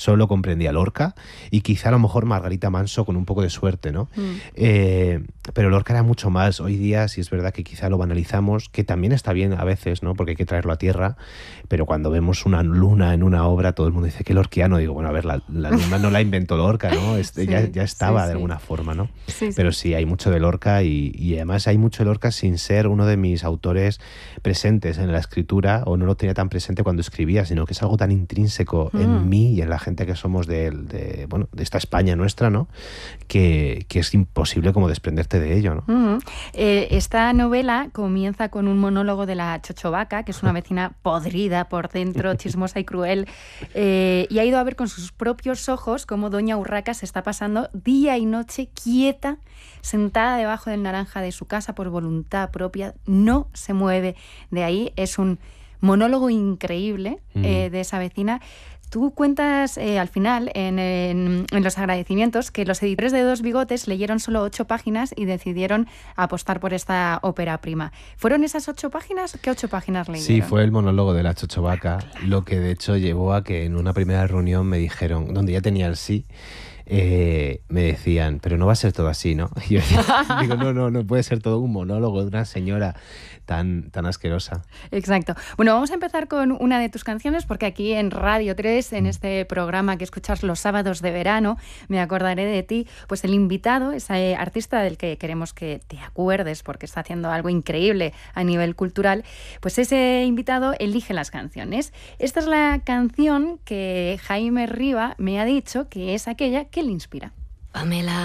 solo comprendía Lorca y quizá a lo mejor Margarita Manso con un poco de suerte, ¿no? Pero Lorca era mucho más. Hoy día sí es verdad que quizá lo banalizamos, que también está bien a veces, ¿no? Porque hay que traerlo a tierra, pero cuando vemos una luna en una obra, todo el mundo dice que lorquiano. Digo, bueno, a ver, la luna no la inventó Lorca, ¿no? Ya estaba de alguna forma, ¿no? Pero sí, hay mucho de Lorca y además hay mucho de Lorca sin ser uno de mis autores presentes en la escritura, o no lo tenía tan presente cuando escribía, sino que es algo tan intrínseco en mí y en la gente que somos de esta España nuestra, ¿no? Que es imposible como desprenderte de ello, ¿no? Esta novela comienza con un monólogo de la Chochovaca, que es una vecina podrida por dentro, chismosa y cruel, y ha ido a ver con sus propios ojos cómo doña Urraca se está pasando día y noche quieta, sentada debajo del naranja de su casa por voluntad propia, no se mueve de ahí. Es un monólogo increíble de esa vecina. Tú cuentas al final, en los agradecimientos, que los editores de Dos Bigotes leyeron solo 8 páginas y decidieron apostar por esta ópera prima. ¿Fueron esas 8 páginas? ¿Qué 8 páginas leyeron? Sí, fue el monólogo de la Chochovaca, lo que de hecho llevó a que en una primera reunión me dijeron, donde ya tenía el sí, me decían, pero no va a ser todo así, ¿no? Y yo digo, no puede ser todo un monólogo de una señora tan asquerosa. Exacto. Bueno, vamos a empezar con una de tus canciones, porque aquí en Radio 3, en este programa que escuchas los sábados de verano, Me acordaré de ti, pues el invitado, ese artista del que queremos que te acuerdes porque está haciendo algo increíble a nivel cultural, pues ese invitado elige las canciones. Esta es la canción que Jaime Riva me ha dicho que es aquella que le inspira. Pamela.